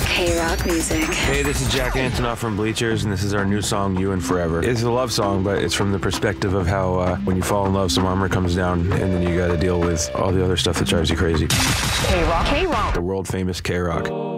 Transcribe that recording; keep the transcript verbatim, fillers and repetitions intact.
K-Rock music. Hey, this is Jack Antonoff from Bleachers, and this is our new song, You and Forever. It's a love song, but it's from the perspective of how uh, when you fall in love, some armor comes down, and then you gotta deal with all the other stuff that drives you crazy. K-Rock. K-Rock. The world famous K-Rock.